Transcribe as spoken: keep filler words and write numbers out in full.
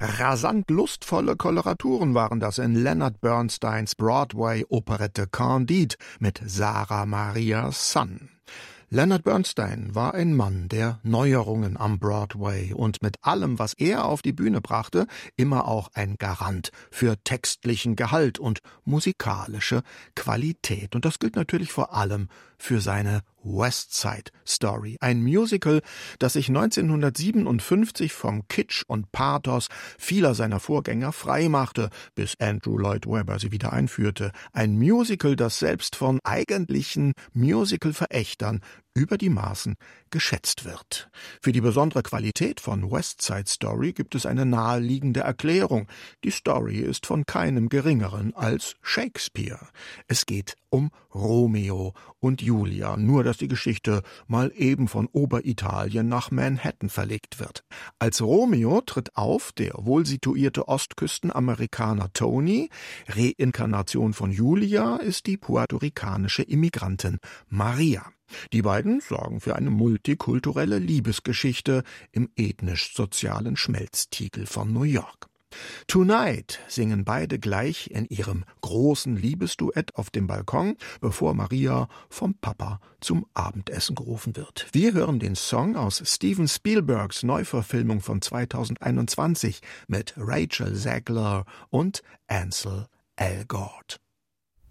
Rasant lustvolle Koloraturen waren das in Leonard Bernsteins Broadway-Operette Candide mit Sarah Maria Sun. Leonard Bernstein war ein Mann der Neuerungen am Broadway und mit allem, was er auf die Bühne brachte, immer auch ein Garant für textlichen Gehalt und musikalische Qualität. Und das gilt natürlich vor allem für seine West Side Story, ein Musical, das sich neunzehnhundertsiebenundfünfzig vom Kitsch und Pathos vieler seiner Vorgänger freimachte, bis Andrew Lloyd Webber sie wieder einführte. Ein Musical, das selbst von eigentlichen Musical-Verächtern über die Maßen geschätzt wird. Für die besondere Qualität von West Side Story gibt es eine naheliegende Erklärung. Die Story ist von keinem Geringeren als Shakespeare. Es geht um Romeo und Julia, nur dass die Geschichte mal eben von Oberitalien nach Manhattan verlegt wird. Als Romeo tritt auf der wohlsituierte Ostküstenamerikaner Tony, Reinkarnation von Julia ist die puerto-ricanische Immigrantin Maria. Die beiden sorgen für eine multikulturelle Liebesgeschichte im ethnisch-sozialen Schmelztiegel von New York. Tonight singen beide gleich in ihrem großen Liebesduett auf dem Balkon, bevor Maria vom Papa zum Abendessen gerufen wird. Wir hören den Song aus Steven Spielbergs Neuverfilmung von zweitausendeinundzwanzig mit Rachel Zegler und Ansel Elgort.